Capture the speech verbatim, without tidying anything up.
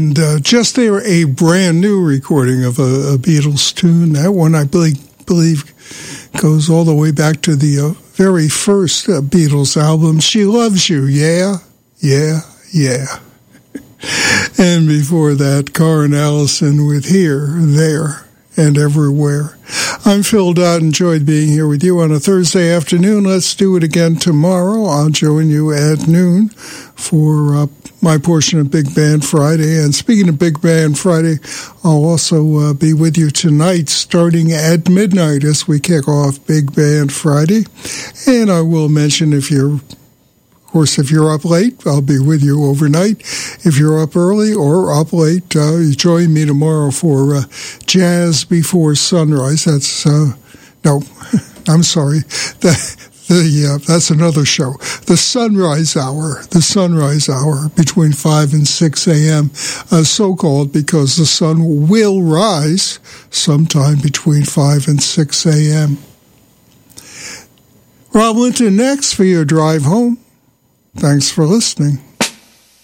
And uh, just there, a brand new recording of a, a Beatles tune. That one, I believe, believe goes all the way back to the uh, very first uh, Beatles album, She Loves You, yeah, yeah, yeah. And before that, Karen Allison with Here, There, and Everywhere. I'm Phil Dodd. Enjoyed being here with you on a Thursday afternoon. Let's do it again tomorrow. I'll join you at noon for uh, my portion of Big Band Friday. And speaking of Big Band Friday, I'll also uh, be with you tonight starting at midnight as we kick off Big Band Friday. And I will mention, if you're Of course, if you're up late, I'll be with you overnight. If you're up early or up late, uh, you join me tomorrow for uh, Jazz Before Sunrise. That's, uh, no, I'm sorry. The, the, uh, that's another show. The Sunrise Hour, the Sunrise Hour between five and six a.m., uh, so-called because the sun will rise sometime between five and six a.m. Rob Linton next for your drive home. Thanks for listening.